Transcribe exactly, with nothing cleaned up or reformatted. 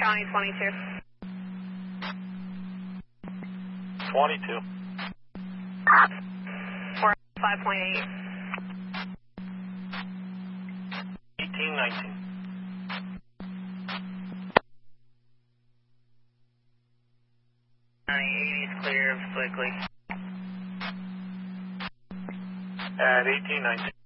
County twenty-two. twenty-two. four five point eight. eighteen nineteen. County eighty is clear of Slickley. At eighteen nineteen.